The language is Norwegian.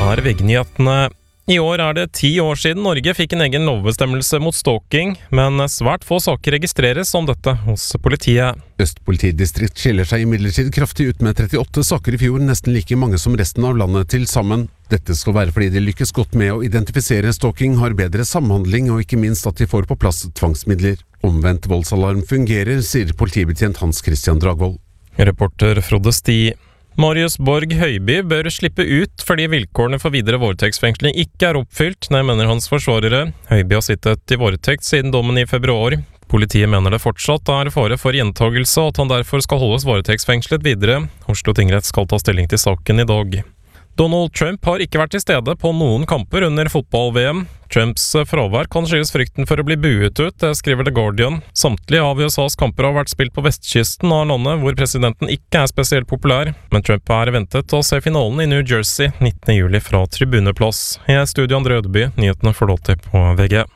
er VG-nyhetene. I år er det 10 år siden Norge fikk en egen lovbestemmelse mot stalking, men svært få saker registreres om dette hos politiet. Øst politidistrikt skiller seg imidlertid kraftig ut med 38 saker i fjor, nesten like mange som resten av landet til sammen. Dette skal være fordi de lykkes godt med å identifisere stalking, har bedre samhandling og ikke minst at de får på plass tvangsmidler. Omvendt voldsalarm fungerer, sier politibetjent Hans Christian Dragvold. Reporter Frode Sti. Marius Borg Høiby bør slippe ut fordi vilkårene for videre varetektsfengsling ikke er oppfylt, mener hans forsvarere. Høiby har sittet i varetekt siden dommen i februar. Politiet mener det fortsatt er fare for gjentagelse, og at han derfor skal holdes varetektsfengslet videre. Oslo tingrett skal ta stilling til saken i dag. Donald Trump har ikke vært til stede på noen kamper under fotball-VM. Trumps fravær kan skyldes frykten for å bli buet ut, det skriver The Guardian. Samtlige av USAs kamper har vært spilt på vestkysten av landet, hvor presidenten ikke er spesielt populær. Men Trump er ventet å se finalen i New Jersey 19. juli fra tribuneplass. I studio Andre Ødeby, nyhetene får lov til på VG.